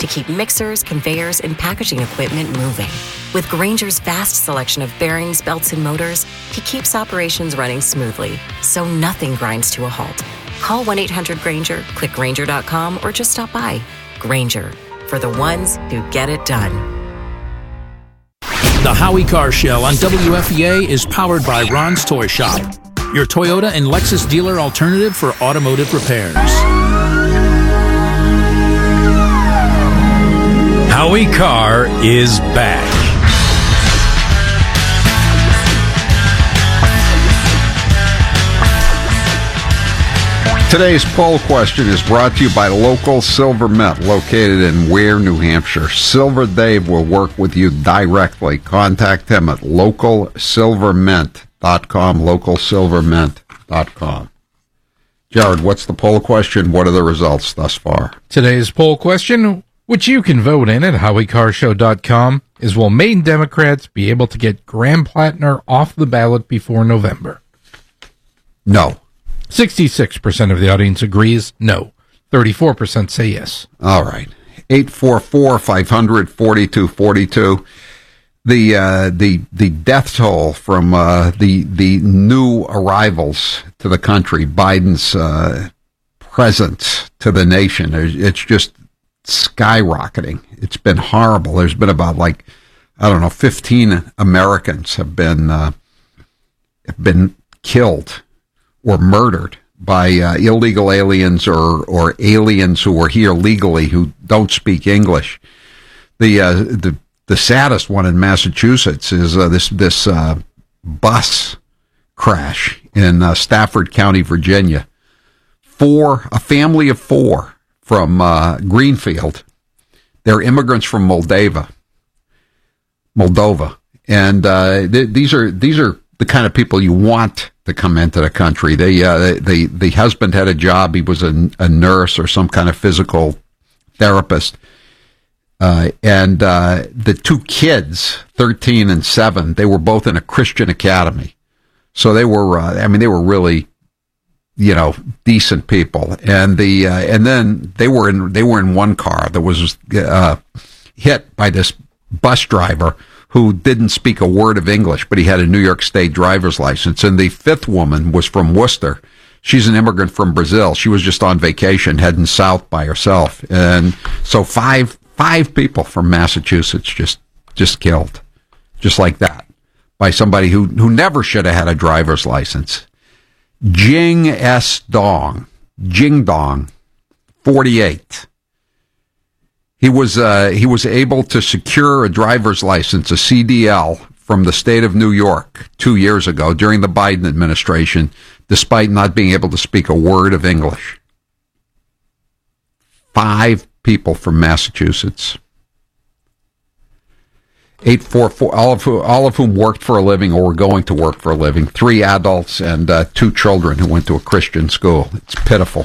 keep mixers, conveyors, and packaging equipment moving. With Grainger's vast selection of bearings, belts, and motors, he keeps operations running smoothly, so nothing grinds to a halt. Call 1-800-GRAINGER, click Grainger.com, or just stop by. Grainger, for the ones who get it done. The Howie Car Show on WFEA is powered by Ron's Toy Shop, your Toyota and Lexus dealer alternative for automotive repairs. Howie Carr is back. Today's poll question is brought to you by Local Silver Mint, located in Ware, New Hampshire. Silver Dave will work with you directly. Contact him at localsilvermint.com, localsilvermint.com. Jared, what's the poll question? What are the results thus far? Today's poll question, which you can vote in at HowieCarShow.com, is will Maine Democrats be able to get Graham Plattner off the ballot before November? No. 66% of the audience agrees no. 34% say yes. All right. 844-500-4242. The death toll from the new arrivals to the country, Biden's presence to the nation, it's just skyrocketing. It's been horrible. There's been about 15 Americans have been killed or murdered by illegal aliens or aliens who are here legally who don't speak English. The saddest one in Massachusetts is this bus crash in Stafford County, Virginia. A family of 4 from Greenfield. They're immigrants from Moldova, and these are the kind of people you want to come into the country. The husband had a job; he was a nurse or some kind of physical therapist, and the 2 kids, 13 and 7, they were both in a Christian academy, so they were they were really decent people, and then they were in one car that was hit by this bus driver who didn't speak a word of English, but he had a New York State driver's license. And the 5th woman was from Worcester. She's an immigrant from Brazil. She was just on vacation heading south by herself, and so five people from Massachusetts just killed, just like that, by somebody who never should have had a driver's license. Jing Dong, 48. He was able to secure a driver's license, a CDL, from the state of New York 2 years ago during the Biden administration, despite not being able to speak a word of English. 5 people from Massachusetts. 844, all of whom worked for a living or were going to work for a living. 3 adults and 2 children who went to a Christian school. It's pitiful.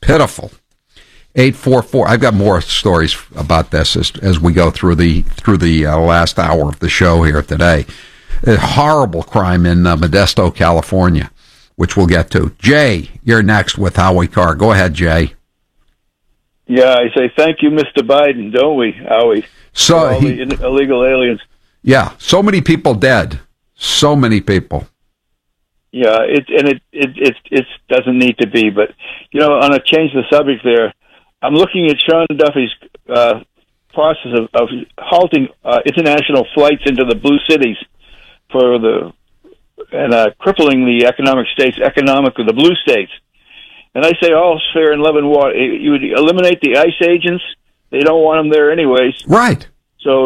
844. I've got more stories about this as we go through the last hour of the show here today. A horrible crime in Modesto, California, which we'll get to. Jay, you're next with Howie Carr. Go ahead, Jay. Yeah, I say thank you, Mr. Biden, don't we, Howie? So all the illegal aliens. Yeah, so many people dead. So many people. Yeah, it doesn't need to be, but on a change the subject there, I'm looking at Sean Duffy's process of halting international flights into the blue cities and crippling the economic of the blue states. And I say all's fair in love and war. You would eliminate the ICE agents. They don't want them there anyways. Right. So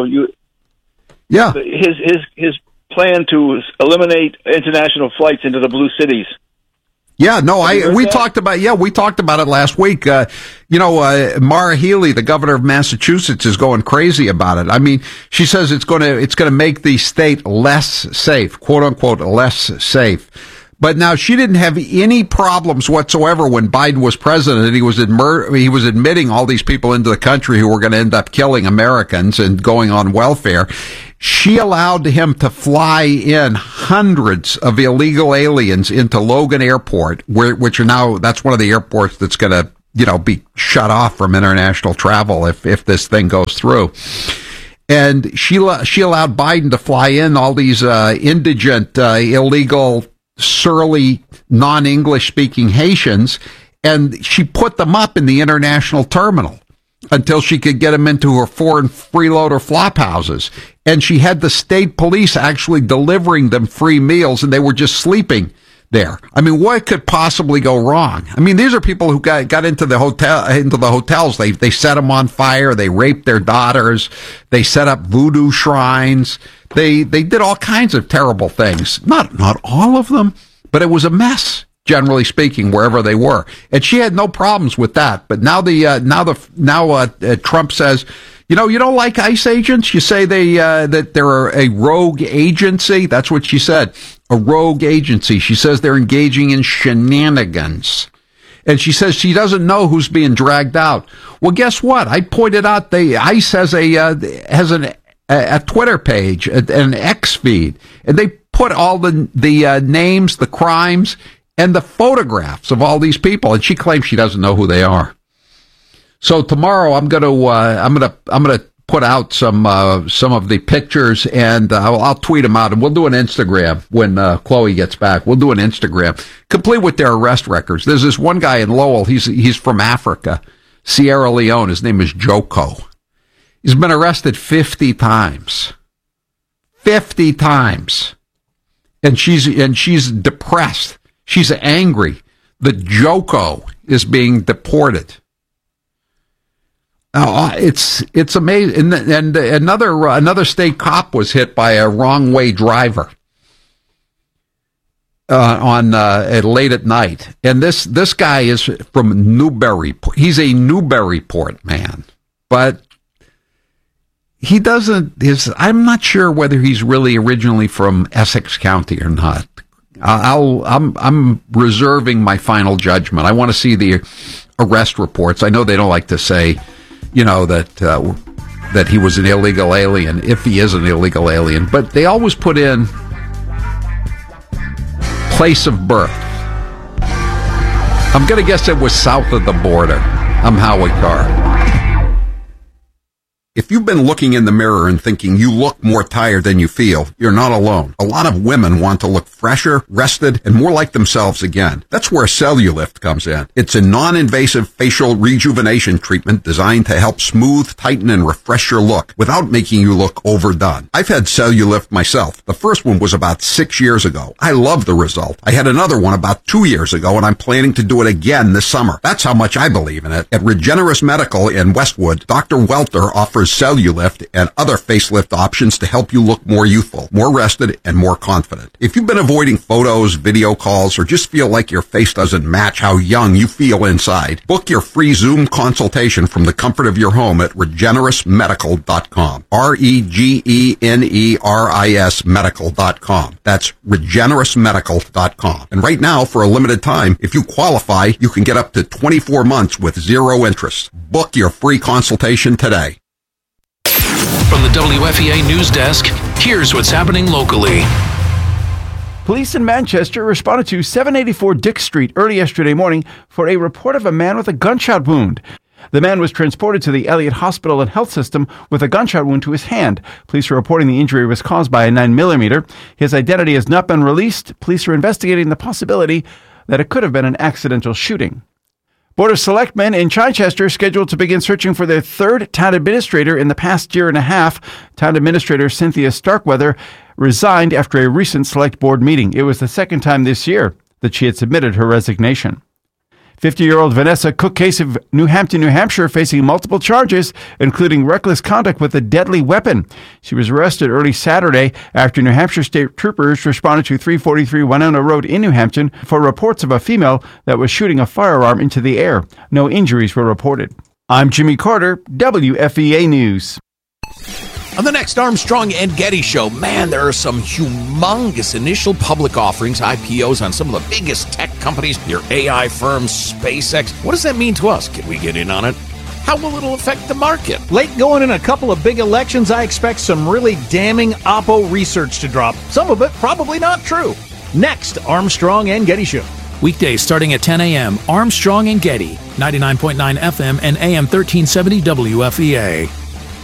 his plan to eliminate international flights into the blue cities. Yeah, no, we talked about it last week. Maura Healey, the governor of Massachusetts, is going crazy about it. I mean, she says it's going to make the state less safe, quote unquote, less safe. But now she didn't have any problems whatsoever when Biden was president, and he was admitting all these people into the country who were going to end up killing Americans and going on welfare. She allowed him to fly in hundreds of illegal aliens into Logan Airport, that's one of the airports that's going to be shut off from international travel if this thing goes through. And she allowed Biden to fly in all these indigent, illegal, surly, non-English speaking Haitians, and she put them up in the international terminal until she could get them into her foreign freeloader flop houses. And she had the state police actually delivering them free meals, and they were just sleeping there. I mean, what could possibly go wrong? I mean, these are people who got into the hotels. They set them on fire. They raped their daughters. They set up voodoo shrines. They did all kinds of terrible things. Not all of them, but it was a mess, generally speaking, wherever they were. And she had no problems with that. But now Trump says, you don't like ICE agents? You say that they're a rogue agency? That's what she said. A rogue agency. She says they're engaging in shenanigans. And she says she doesn't know who's being dragged out. Well, guess what? I pointed out ICE has a Twitter page, an X feed, and they put all the names, the crimes, and the photographs of all these people. And she claims she doesn't know who they are. So tomorrow I'm gonna put out some of the pictures, and I'll tweet them out, and we'll do an Instagram when Chloe gets back. We'll do an Instagram complete with their arrest records. There's this one guy in Lowell. He's from Africa, Sierra Leone. His name is Joko. He's been arrested 50 times. 50 times. And she's depressed. She's angry that Joko is being deported. It's amazing. And another state cop was hit by a wrong way driver late at night. And this guy is from Newburyport. He's a Newburyport man, but he doesn't. I'm not sure whether he's really originally from Essex County or not. I'm reserving my final judgment. I want to see the arrest reports. I know they don't like to say, that he was an illegal alien, if he is an illegal alien, but they always put in place of birth. I'm going to guess it was south of the border. I'm Howie Carr. If you've been looking in the mirror and thinking you look more tired than you feel, you're not alone. A lot of women want to look fresher, rested, and more like themselves again. That's where Cellulift comes in. It's a non-invasive facial rejuvenation treatment designed to help smooth, tighten, and refresh your look without making you look overdone. I've had Cellulift myself. The first one was about 6 years ago. I love the result. I had another one about 2 years ago, and I'm planning to do it again this summer. That's how much I believe in it. At Regenerous Medical in Westwood, Dr. Welter offers Cellulift and other facelift options to help you look more youthful, more rested, and more confident. If you've been avoiding photos, video calls, or just feel like your face doesn't match how young you feel inside, book your free Zoom consultation from the comfort of your home at regenerousmedical.com. REGENERIS medical.com. That's regenerousmedical.com. And right now, for a limited time, if you qualify, you can get up to 24 months with zero interest. Book your free consultation today. From the WFEA News Desk, here's what's happening locally. Police in Manchester responded to 784 Dick Street early yesterday morning for a report of a man with a gunshot wound. The man was transported to the Elliott Hospital and Health System with a gunshot wound to his hand. Police are reporting the injury was caused by a 9mm. His identity has not been released. Police are investigating the possibility that it could have been an accidental shooting. Board of Selectmen in Chichester scheduled to begin searching for their third town administrator in the past year and a half. Town Administrator Cynthia Starkweather resigned after a recent select board meeting. It was the second time this year that she had submitted her resignation. 50-year-old Vanessa Cook case of New Hampton, New Hampshire, facing multiple charges, including reckless conduct with a deadly weapon. She was arrested early Saturday after New Hampshire state troopers responded to 343 Winona Road in New Hampton for reports of a female that was shooting a firearm into the air. No injuries were reported. I'm Jimmy Carter, WFEA News. On the next Armstrong and Getty Show, man, there are some humongous initial public offerings, IPOs on some of the biggest tech companies, your AI firms, SpaceX. What does that mean to us? Can we get in on it? How will it affect the market? Late going in a couple of big elections, I expect some really damning Oppo research to drop. Some of it probably not true. Next, Armstrong and Getty Show. Weekdays starting at 10 a.m. Armstrong and Getty, 99.9 FM and AM 1370 WFEA.